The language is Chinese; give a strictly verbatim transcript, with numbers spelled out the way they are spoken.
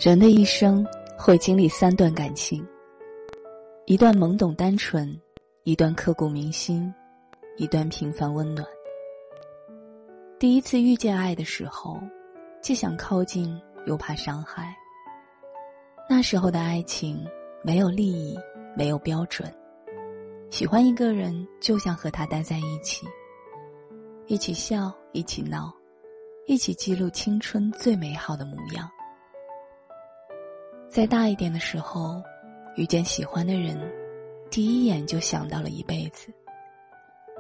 人的一生会经历三段感情，一段懵懂单纯，一段刻骨铭心，一段平凡温暖。第一次遇见爱的时候，既想靠近又怕伤害。那时候的爱情没有利益，没有标准，喜欢一个人就想和他待在一起，一起笑，一起闹，一起记录青春最美好的模样。再大一点的时候，遇见喜欢的人，第一眼就想到了一辈子。